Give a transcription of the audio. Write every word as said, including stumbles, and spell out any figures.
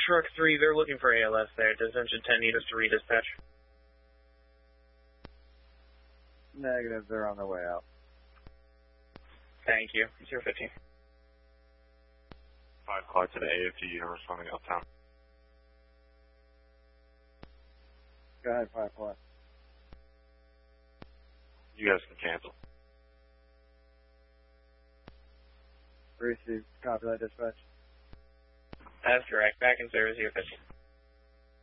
Truck three, they're looking for A L S there. Does Engine ten need us to redispatch? Negative, they're on their way out. Thank you. zero fifteen. five o'clock to the A F G, you're responding uptown. Go ahead, five o'clock. You guys can cancel. Received. Copy that, dispatch. That's correct. Back in service, zero fifteen.